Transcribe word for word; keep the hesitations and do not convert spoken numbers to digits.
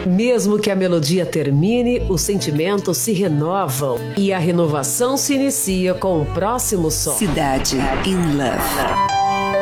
Mesmo que a melodia termine, os sentimentos se renovam e a renovação se inicia com o próximo som. Cidade in Love.